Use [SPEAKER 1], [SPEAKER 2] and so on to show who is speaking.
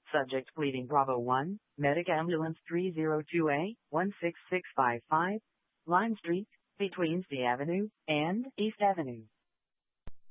[SPEAKER 1] Subject pleading Bravo 1, Medic Ambulance 302A, 16655, Lime Street, between C Avenue and East Avenue.